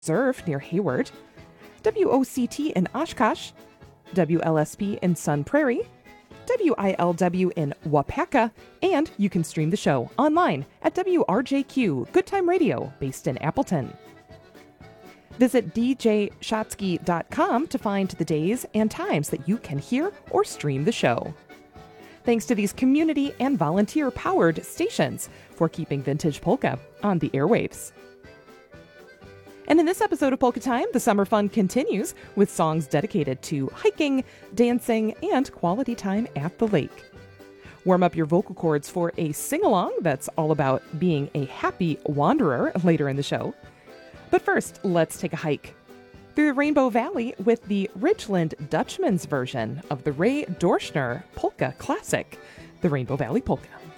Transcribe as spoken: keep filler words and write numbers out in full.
Reserve near Hayward, W O C T in Oshkosh, W L S P in Sun Prairie, W I L W in Wapaka, and you can stream the show online at W R J Q Good Time Radio, based in Appleton. Visit d j shotsky dot com to find the days and times that you can hear or stream the show. Thanks to these community and volunteer-powered stations for keeping vintage polka on the airwaves. And in this episode of Polka Time, the summer fun continues with songs dedicated to hiking, dancing, and quality time at the lake. Warm up your vocal cords for a sing-along that's all about being a happy wanderer later in the show. But first, let's take a hike through the Rainbow Valley with the Ridgeland Dutchman's version of the Ray Dorschner polka classic, the Rainbow Valley Polka.